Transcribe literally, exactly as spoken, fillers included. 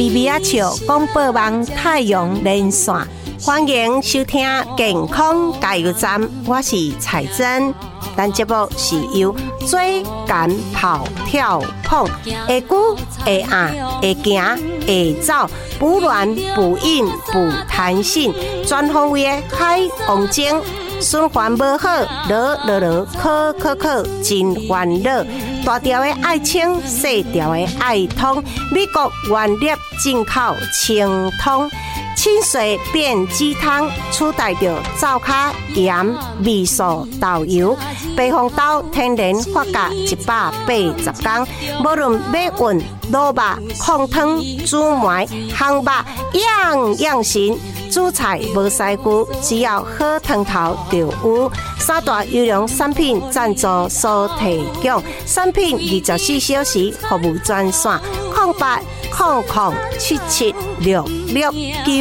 咪咪啊笑广播网太阳连线，欢迎收听健康加油站，我是彩珍。咱节目是由追赶跑跳碰，会久会硬会行会走，不乱不硬不弹性，全方位的海王精。循环无好，落落落，考考考，真烦恼。大条的爱清，细条的爱通。美国原粒进口清通，清水变鸡汤，取代着灶卡盐、味素、豆油。白红豆天然发酵一百八十天，无论要运、卤肉、控汤、煮糜、烘肉，样样行。煮菜无师傅，只要好汤头就有。三大优良产品赞助所提供，产品二十四小时服务专线：零八零零七七六六九。